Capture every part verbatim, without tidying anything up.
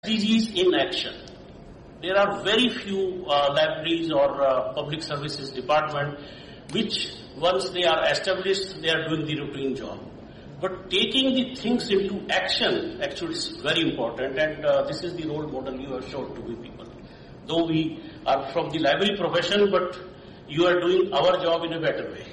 S D Gs in action. There are very few uh, libraries or uh, public services department which once they are established, they are doing the routine job. But taking the things into action actually is very important, and uh, this is the role model you have shown to the people. Though we are from the library profession, but you are doing our job in a better way.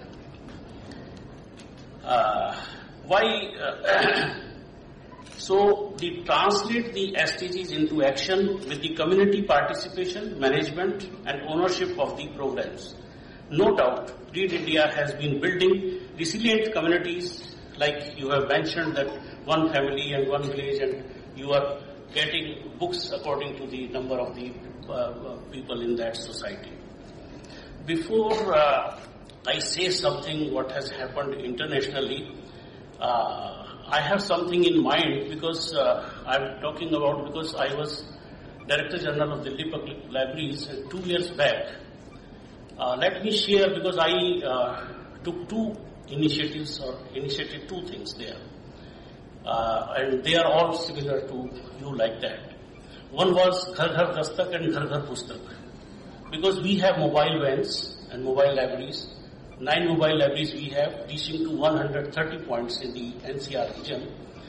Uh, why? Uh, So, they translate the S D Gs into action with the community participation, management and ownership of the programs. No doubt, Read India has been building resilient communities, like you have mentioned that one family and one village, and you are getting books according to the number of the uh, people in that society. Before uh, I say something what has happened internationally, uh, I have something in mind because uh, I'm talking about because I was Director General of Delhi Public Libraries uh, two years back. Uh, let me share because I uh, took two initiatives or initiated two things there. Uh, and they are all similar to you like that. One was Ghar Ghar Dastak and Ghar Ghar Pustak. Because we have mobile vans and mobile libraries. Nine mobile libraries we have, reaching to one hundred thirty points in the N C R region.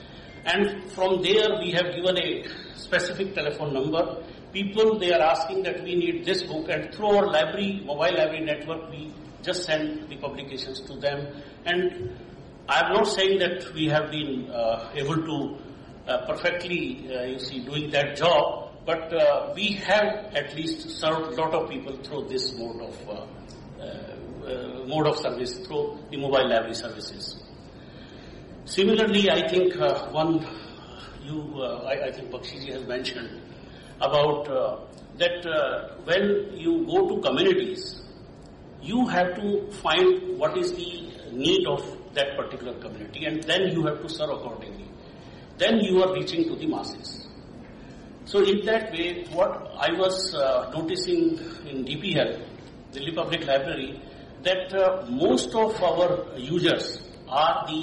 And from there we have given a specific telephone number. People, they are asking that we need this book, and through our library, mobile library network, we just send the publications to them. And I am not saying that we have been uh, able to uh, perfectly, uh, you see, doing that job, but uh, we have at least served a lot of people through this mode of uh, uh, Uh, mode of service through the mobile library services. Similarly, I think uh, one you, uh, I, I think Bakshiji has mentioned about uh, that uh, when you go to communities, you have to find what is the need of that particular community, and then you have to serve accordingly. Then you are reaching to the masses. So in that way, what I was uh, noticing in D P L, Delhi Public Library, that uh, most of our users are the,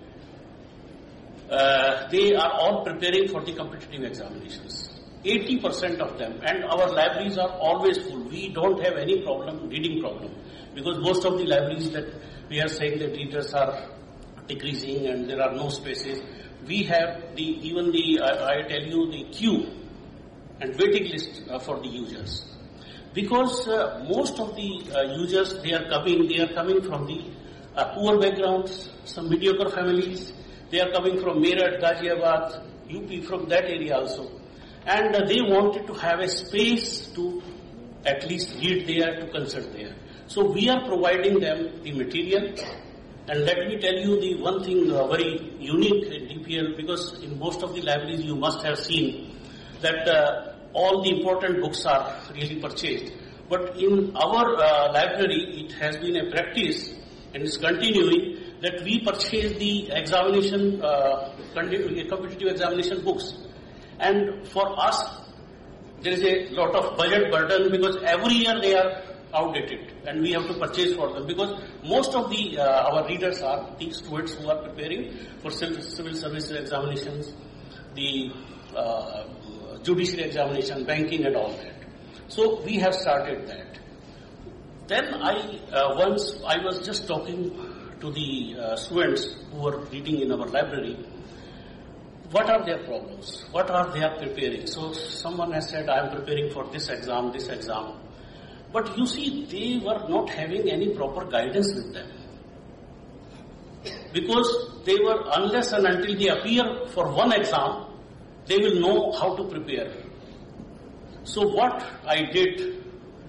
uh, they are all preparing for the competitive examinations. eighty percent of them, and our libraries are always full. We don't have any problem, reading problem, because most of the libraries that we are saying that readers are decreasing and there are no spaces. We have the, even the, I, I tell you, the queue and waiting list uh, for the users. Because uh, most of the uh, users, they are coming, they are coming from the uh, poor backgrounds, some mediocre families. They are coming from Meerut, Ghaziabad, U P, from that area also. And uh, they wanted to have a space to at least read there, to consult there. So we are providing them the material. And let me tell you the one thing uh, very unique in D P L, because in most of the libraries you must have seen that uh, all the important books are really purchased. But in our uh, library, it has been a practice, and is continuing, that we purchase the examination, uh, competitive examination books. And for us, there is a lot of budget burden, because every year they are outdated, and we have to purchase for them, because most of the uh, our readers are the students who are preparing for civil, civil service examinations, the uh, judiciary examination, banking and all that. So we have started that. Then I, uh, once I was just talking to the uh, students who were reading in our library, what are their problems? What are they are preparing? So someone has said, I am preparing for this exam, this exam. But you see, they were not having any proper guidance with them. Because they were, unless and until they appear for one exam, they will know how to prepare. So what I did,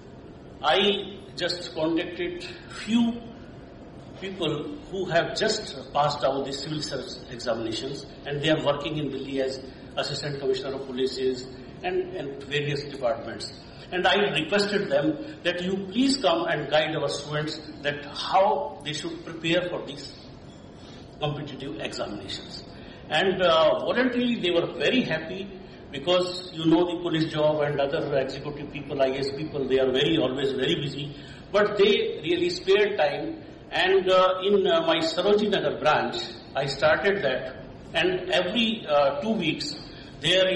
I just contacted few people who have just passed out the civil service examinations, and they are working in Delhi as Assistant Commissioner of Police and, and various departments. And I requested them that you please come and guide our students that how they should prepare for these competitive examinations. And uh, voluntarily they were very happy, because you know the police job and other executive people, I A S people, they are very always very busy. But they really spared time, and uh, in uh, my Sarojini Nagar branch, I started that, and every uh, two weeks there is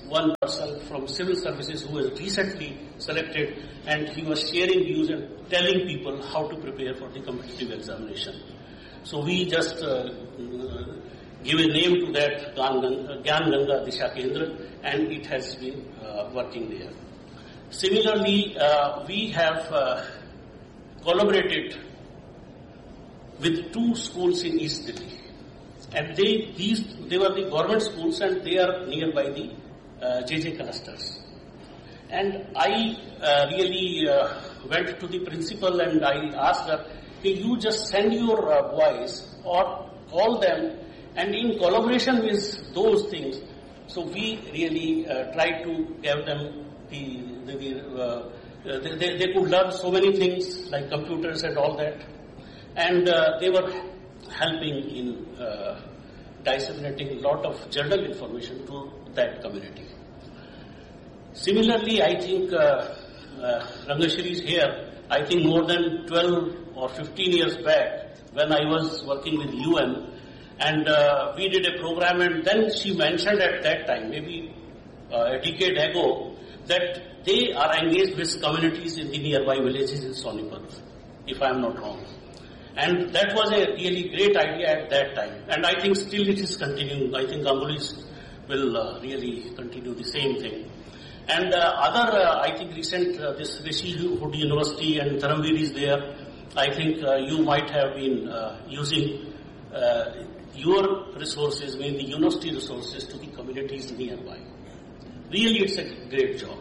one person from civil services who was recently selected, and he was sharing views and telling people how to prepare for the competitive examination. So we just uh, give a name to that, Gyan Ganga Disha Kendra, and it has been uh, working there. Similarly, uh, we have uh, collaborated with two schools in East Delhi, and they these they were the government schools, and they are nearby the uh, J J clusters. And I uh, really uh, went to the principal and I asked her, "Hey, you just send your uh, boys or call them, and in collaboration with those things." So we really uh, tried to give them the, the, the uh, they, they could learn so many things like computers and all that, and uh, they were helping in uh, disseminating a lot of journal information to that community. Similarly, I think uh, uh, Rangashri is here. I think more than twelve or fifteen years back, when I was working with U N, and uh, we did a program, and then she mentioned at that time, maybe uh, a decade ago, that they are engaged with communities in the nearby villages in Sonipat, if I am not wrong. And that was a really great idea at that time. And I think still it is continuing. I think Gangulis will uh, really continue the same thing. And uh, other, uh, I think recent, uh, this Rishi Hood University and Dharamveer is there. I think uh, you might have been uh, using uh, your resources, I mean the university resources, to the communities nearby. Really, it's a great job.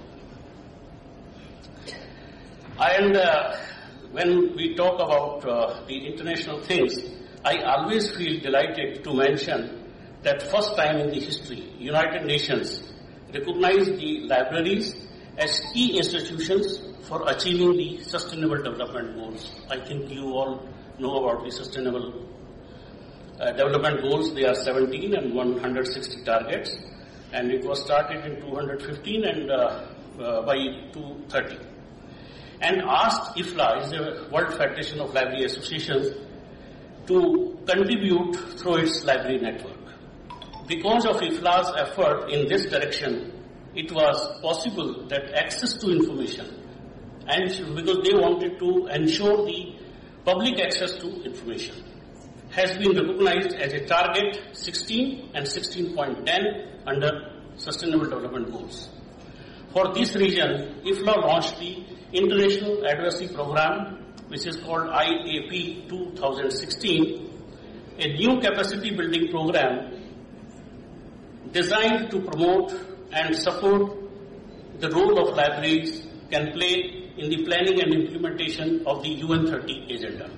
And uh, when we talk about uh, the international things, I always feel delighted to mention that first time in the history, United Nations recognized the libraries as key institutions for achieving the Sustainable Development Goals. I think you all know about the Sustainable uh, Development Goals. They are seventeen and one hundred sixty targets, and it was started in two thousand fifteen and uh, uh, by two thousand thirty. And asked I F L A, is the World Federation of Library Associations, to contribute through its library network. Because of I F L A's effort in this direction, it was possible that access to information, and because they wanted to ensure the public access to information, has been recognized as a target sixteen and sixteen point ten under Sustainable Development Goals. For this reason, I F L A launched the International Advocacy Program, which is called I A P two thousand sixteen, a new capacity building program designed to promote and support the role of libraries can play in the planning and implementation of the U N thirty agenda.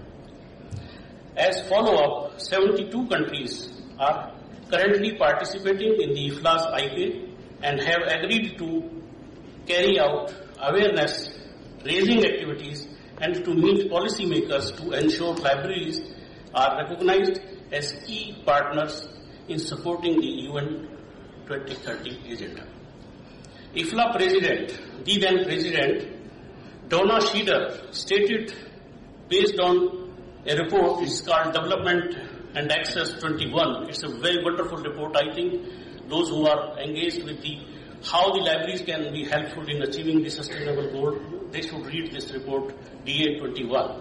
As follow-up, seventy-two countries are currently participating in the I F L A's I P A and have agreed to carry out awareness raising activities and to meet policymakers to ensure libraries are recognized as key partners in supporting the U N twenty thirty agenda. I F L A President, the then President, Donna Schieder, stated based on a report, it's called Development and Access twenty-one. It's a very wonderful report. I think those who are engaged with the how the libraries can be helpful in achieving the sustainable goal, they should read this report, D A twenty-one.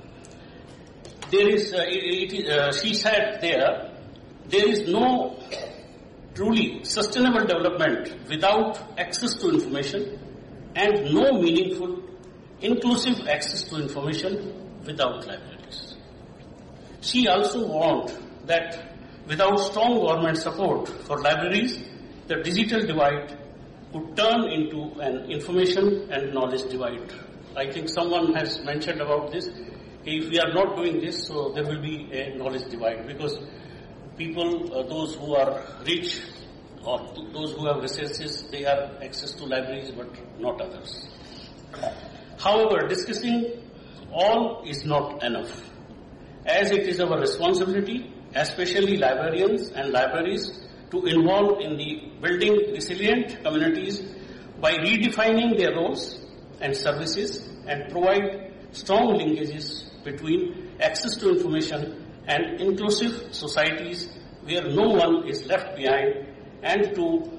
There is, uh, it, it, uh, she said there, there is no truly sustainable development without access to information, and no meaningful, inclusive access to information without libraries. She also warned that without strong government support for libraries, the digital divide could turn into an information and knowledge divide. I think someone has mentioned about this. If we are not doing this, so there will be a knowledge divide, because people, uh, those who are rich or those who have resources, they have access to libraries, but not others. However, discussing all is not enough, as it is our responsibility, especially librarians and libraries, to involve in the building resilient communities by redefining their roles and services and provide strong linkages between access to information and inclusive societies where no one is left behind, and to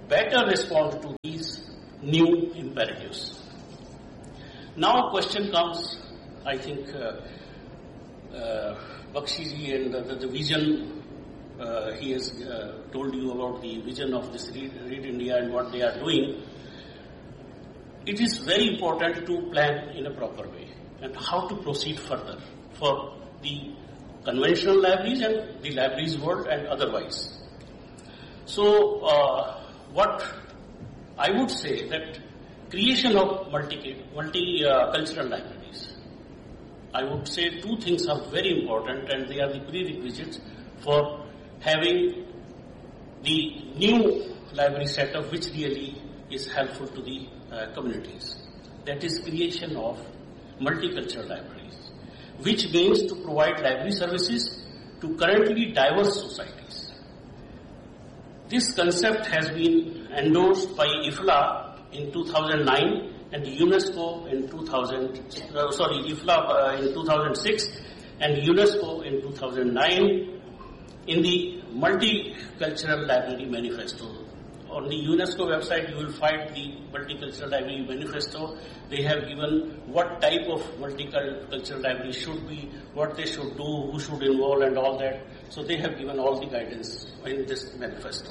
better respond to these new imperatives. Now a question comes, I think uh, uh, Bakshi ji and the, the, the vision, uh, he has uh, told you about the vision of this Read, Read India and what they are doing. It is very important to plan in a proper way and how to proceed further for the conventional libraries and the libraries world and otherwise. So uh, what I would say that creation of multi, multi uh, cultural libraries, I would say two things are very important and they are the prerequisites for having the new library setup which really is helpful to the uh, communities. That is creation of multicultural libraries, which means to provide library services to currently diverse societies. This concept has been endorsed by I F L A in two thousand nine and UNESCO in two thousand, uh, sorry, I F L A uh, in two thousand six and UNESCO in two thousand nine in the Multicultural Library Manifesto. On the UNESCO website, you will find the Multicultural Library Manifesto. They have given what type of multicultural library should be, what they should do, who should involve and all that. So they have given all the guidance in this manifesto.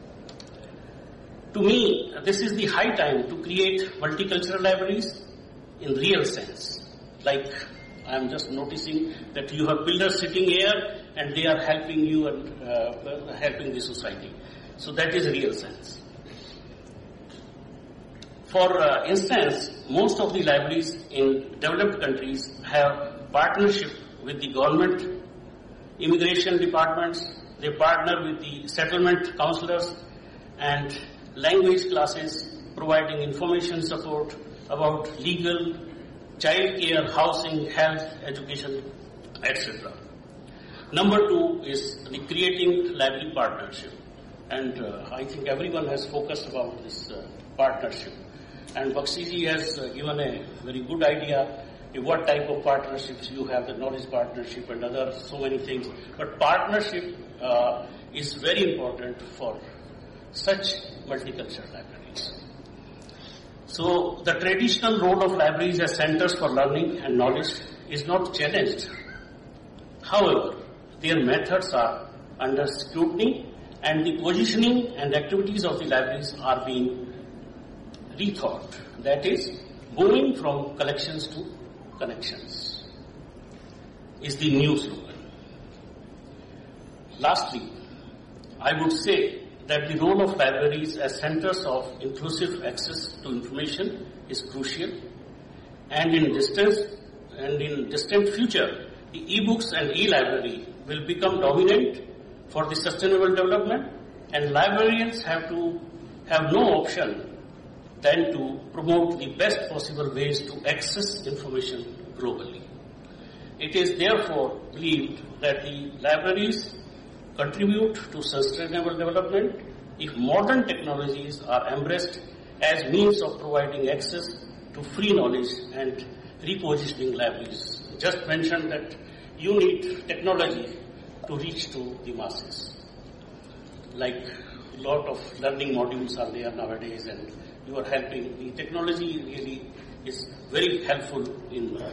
To me, this is the high time to create multicultural libraries in real sense. Like I am just noticing that you have builders sitting here and they are helping you and uh, helping the society. So that is real sense. For uh, instance, most of the libraries in developed countries have partnership with the government, immigration departments. They partner with the settlement counselors and language classes, providing information support about legal, child care, housing, health, education, et cetera. Number two is the creating library partnership. And uh, I think everyone has focused about this uh, partnership. And Bakshi ji has uh, given a very good idea of what type of partnerships you have, the knowledge partnership and other so many things. But partnership uh, is very important for such multicultural libraries. So the traditional role of libraries as centers for learning and knowledge is not challenged. However, their methods are under scrutiny and the positioning and activities of the libraries are being rethought. That is, moving from collections to connections is the new slogan. Lastly, I would say that the role of libraries as centers of inclusive access to information is crucial, and in distance and in distant future, the e-books and e-library will become dominant for the sustainable development, and librarians have to have no option than to promote the best possible ways to access information globally. It is therefore believed that the libraries contribute to sustainable development if modern technologies are embraced as means of providing access to free knowledge and repositioning libraries. Just mentioned that you need technology to reach to the masses. Like a lot of learning modules are there nowadays and you are helping. The technology really is very helpful in uh,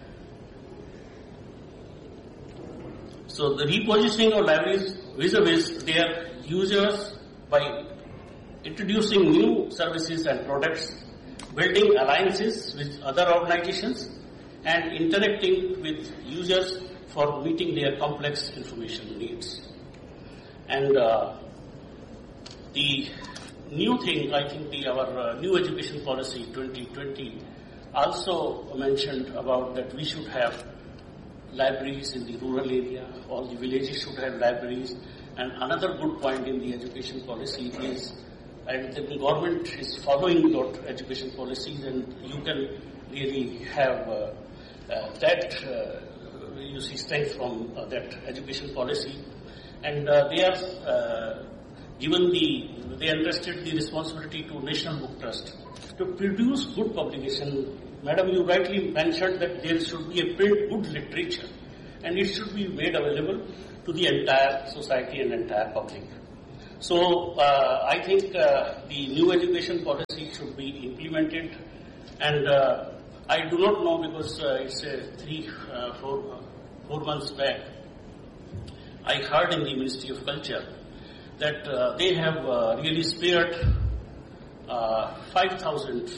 so the repositioning of libraries vis-a-vis their users by introducing new services and products, building alliances with other organizations, and interacting with users for meeting their complex information needs. And uh, the new thing, I think the, our uh, new education policy twenty twenty also mentioned about that we should have libraries in the rural area, all the villages should have libraries. And another good point in the education policy is, and the government is following your education policies, and you can really have uh, uh, that, uh, you see, strength from uh, that education policy. And uh, they are uh, given the, they entrusted the responsibility to National Book Trust to produce good publication. Madam, you rightly mentioned that there should be a print good literature, and it should be made available to the entire society and entire public. So uh, I think uh, the new education policy should be implemented, and uh, I do not know because uh, it's uh, three, uh, four, uh, four months back, I heard in the Ministry of Culture that uh, they have uh, really spared uh, five thousand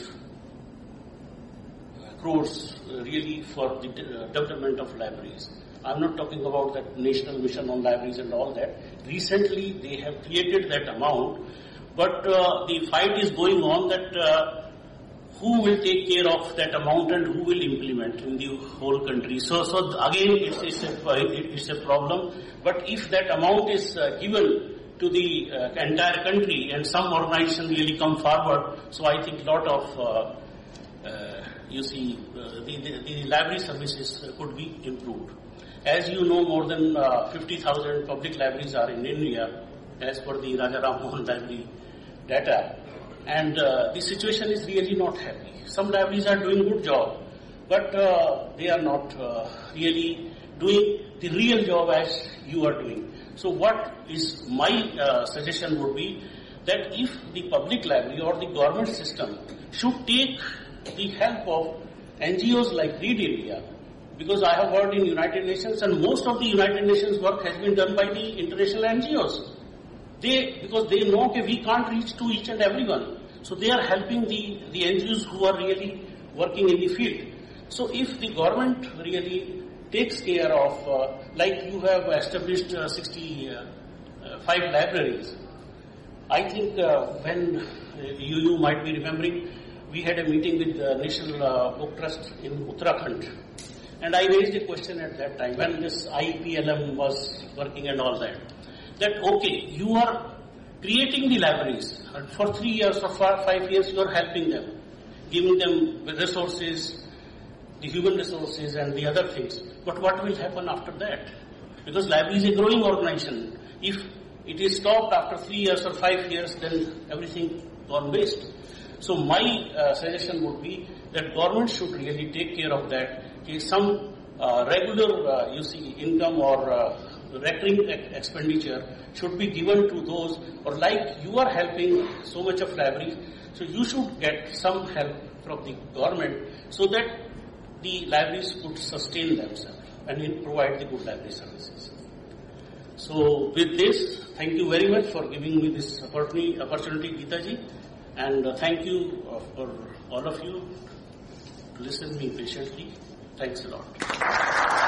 crores uh, really for the de- uh, development of libraries. I'm not talking about that national mission on libraries and all that. Recently, they have created that amount, but uh, the fight is going on that uh, who will take care of that amount and who will implement in the whole country. So, so again, it's, it's, a, it's a problem. But if that amount is uh, given to the uh, entire country and some organization really come forward, so I think a lot of, uh, uh, you see, uh, the, the, the library services uh, could be improved. As you know, more than uh, fifty thousand public libraries are in India, as per the Raja Ram Mohan Library data. And uh, the situation is really not happy. Some libraries are doing good job, but uh, they are not uh, really doing the real job as you are doing. So what is my uh, suggestion would be that if the public library or the government system should take the help of N G Os like Read India, because I have worked in United Nations and most of the United Nations work has been done by the international N G Os. They, because they know that we can't reach to each and everyone. So they are helping the, the N G Os who are really working in the field. So if the government really takes care of, uh, like you have established uh, sixty-five libraries, I think uh, when uh, you, you might be remembering, we had a meeting with the National uh, Book Trust in Uttarakhand. And I raised a question at that time when this I P L M was working and all that. That okay, you are creating the libraries and for three years or for five years you are helping them, giving them the resources, the human resources and the other things. But what will happen after that? Because library is a growing organization. If it is stopped after three years or five years, then everything gone waste. So my uh, suggestion would be that government should really take care of that. Okay, some uh, regular, uh, you see, income or uh, recurring expenditure should be given to those, or like you are helping so much of libraries, so you should get some help from the government so that the libraries could sustain themselves and provide the good library services. So with this, thank you very much for giving me this opportunity, opportunity Geeta ji, and uh, thank you uh, for all of you to listen to me patiently. Thanks a lot.